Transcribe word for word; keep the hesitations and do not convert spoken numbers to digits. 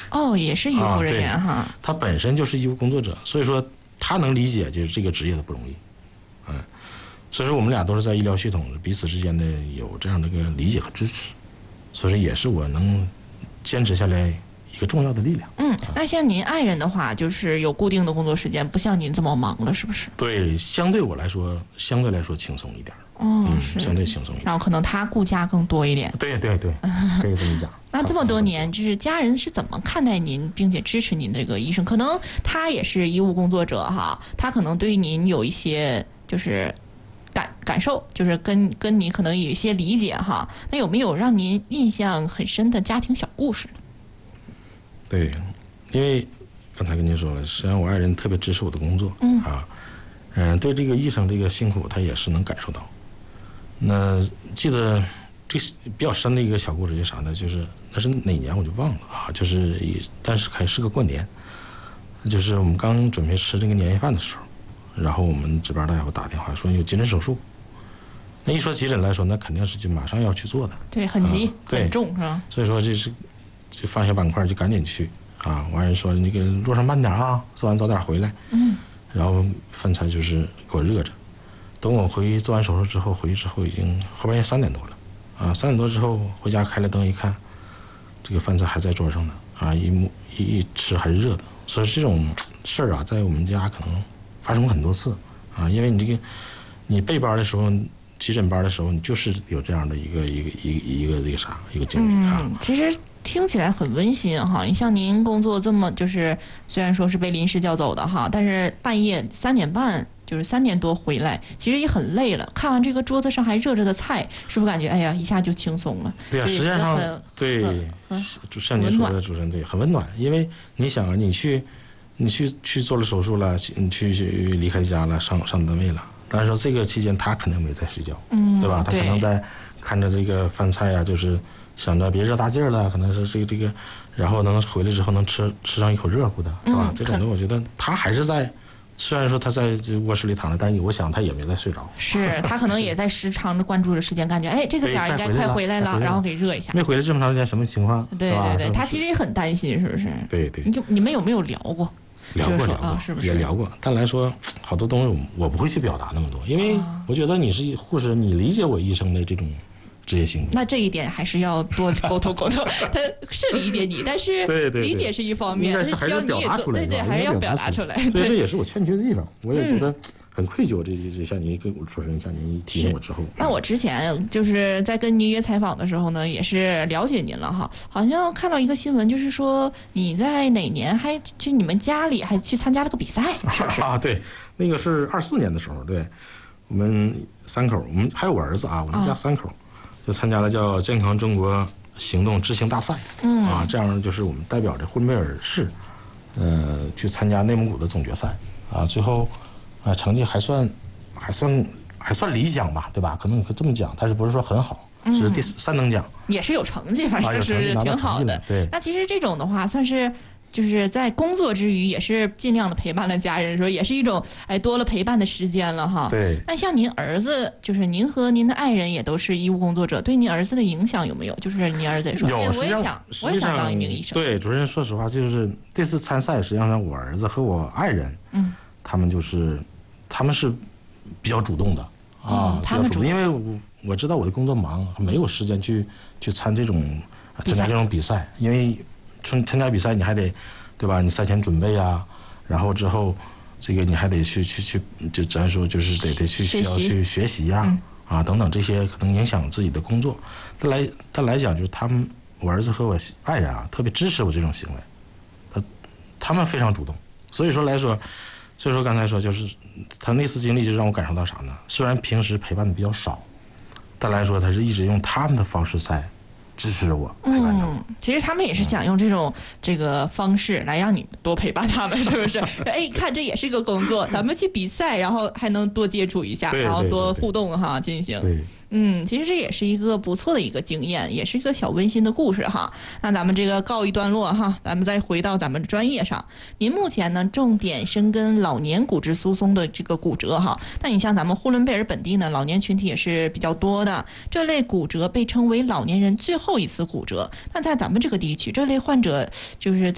哦，也是医护人员哈、 啊。他本身就是医务工作者，所以说他能理解就是这个职业的不容易，嗯，所以说我们俩都是在医疗系统彼此之间的有这样的一个理解和支持，所以说也是我能坚持下来一个重要的力量。 嗯，那像您爱人的话，就是有固定的工作时间，不像您这么忙了，是不是？ 对，相对我来说，相对来说轻松一点。 哦， 嗯， 是， 相对轻松一点。 然后可能他顾家更多一点。 对对对，可以这么讲。 那这么多年，就是家人是怎么看待您，并且支持您这个医生？可能他也是医务工作者哈，他可能对您有一些就是感感受，就是跟跟你可能有一些理解哈。那有没有让您印象很深的家庭小故事？ 对，因为刚才跟您说了，实际上我爱人特别支持我的工作，嗯啊，嗯，对这个医生这个辛苦，他也是能感受到。那记得这比较深的一个小故事，就是啥呢？就是那是哪年我就忘了啊，就是但是还是个过年，就是我们刚准备吃这个年夜饭的时候，然后我们值班大夫打电话说有急诊手术。那一说急诊来说，那肯定是就马上要去做的， 对，很急、 啊、很重是吧？ 所以说这是就放下碗筷就赶紧去啊！完人说那个路上慢点啊，做完早点回来。嗯，然后饭菜就是给我热着。等我回做完手术之后，回去之后已经后半夜三点多了，啊，三点多之后回家开了灯一看，这个饭菜还在桌上呢，啊，一摸一吃还是热的，所以这种事儿啊，在我们家可能发生过很多次，啊，因为你这个你备班的时候，急诊班的时候，你就是有这样的一个一个一个一个一个啥一个经历啊。 嗯，其实听起来很温馨哈。你像您工作这么，就是虽然说是被临时调走的哈，但是半夜三点半。就是三点多回来，其实也很累了。看完这个桌子上还热着的菜，是不是感觉哎呀一下就轻松了？ 对呀、啊，实际上对，就像您说的，主持人对，很温暖。因为你想啊，你去，你去去做了手术了，你去去离开家了，上上单位了。但是说这个期间他肯定没在睡觉，嗯，对吧？他可能在看着这个饭菜呀、啊，就是想着别热大劲儿了，可能是这个这个，然后能回来之后能吃吃上一口热乎的，是吧？嗯、这种的我觉得他还是在。虽然说他在这卧室里躺着，但我想他也没在睡着。 是他可能也在时常的关注着时间，感觉哎这个点儿应该快回来了，然后给热一下。 没回来这么长时间，什么情况？ 对对对，他其实也很担心，是不是？ 对对。 你你们有没有聊过？ 聊过聊过、 啊，是不是？ 也聊过。但来说，好多东西我不会去表达那么多，因为我觉得你是护士，你理解我医生的这种职业辛苦。 那这一点还是要多沟通沟通。他是理解你，但是理解是一方面， 但是需要你也做，对对，还是要表达出来。 所以这也是我欠缺的地方，我也觉得很愧疚。这这像您跟主持人像您提醒我之后， 那我之前就是在跟您约采访的时候呢，也是了解您了哈。好像看到一个新闻，就是说你在哪年还去你们家里还去参加了个比赛，是不是？ 啊，对，那个是二四年的时候，对我们三口，我们还有我儿子啊，我们家三口。哦就参加了叫健康中国行动知行大赛，嗯啊，这样就是我们代表着呼伦贝尔市，呃，去参加内蒙古的总决赛啊，最后啊成绩还算还算还算理想吧，对吧？可能你可以这么讲，但是不是说很好，是第三等奖， 嗯、也是有成绩，反正是挺好的。 啊、对， 那其实这种的话算是。就是在工作之余，也是尽量的陪伴了家人，说也是一种哎多了陪伴的时间了哈。 对。 那像您儿子，就是您和您的爱人也都是医务工作者，对您儿子的影响有没有？就是您儿子也说， 有， 哎，我也想，我也想当一名医生。 对，主持人，说实话，就是这次参赛，实际上我儿子和我爱人，嗯，他们就是他们是比较主动的啊， 嗯、他们主动，因为我我知道我的工作忙，没有时间去去参这种参加这种比赛，因为。参参加比赛你还得，对吧？你赛前准备啊，然后之后，这个你还得去去去，就咱说就是得得去需要去学习呀、啊嗯，啊等等这些可能影响自己的工作。但来但来讲，就是他们我儿子和我爱人啊，特别支持我这种行为，他他们非常主动。所以说来说，所以说刚才说就是他那次经历就让我感受到啥呢？虽然平时陪伴的比较少，但来说他是一直用他们的方式在。支持我，陪伴着我。 嗯，其实他们也是想用这种、嗯、这个方式来让你多陪伴他们，是不是？哎，看这也是个工作，咱们去比赛，然后还能多接触一下，然后多互动哈，进行。 对。 嗯，其实这也是一个不错的一个经验，也是一个小温馨的故事哈。那咱们这个告一段落哈，咱们再回到咱们专业上。您目前呢，重点深耕老年骨质疏松的这个骨折哈。那你像咱们呼伦贝尔本地呢，老年群体也是比较多的，这类骨折被称为老年人最后一次骨折。那在咱们这个地区，这类患者就是在